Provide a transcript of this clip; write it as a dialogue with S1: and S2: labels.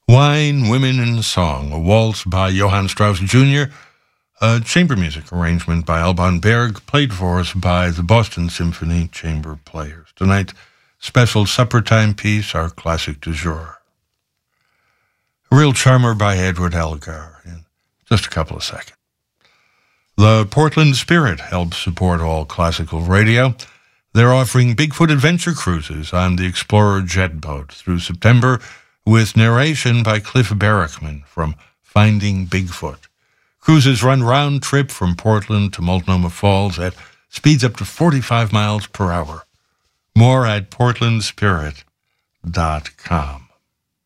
S1: Wine, Women, and Song, a waltz by Johann Strauss Jr., a chamber music arrangement by Alban Berg, played for us by the Boston Symphony Chamber Players. Tonight's special supper time piece, our classic du jour. A Real Charmer by Edward Elgar, in just a couple of seconds. The Portland Spirit helps support all classical radio. They're offering Bigfoot adventure cruises on the Explorer jet boat through September, with narration by Cliff Barrickman from Finding Bigfoot. Cruises run round trip from Portland to Multnomah Falls at speeds up to 45 miles per hour. More at portlandspirit.com.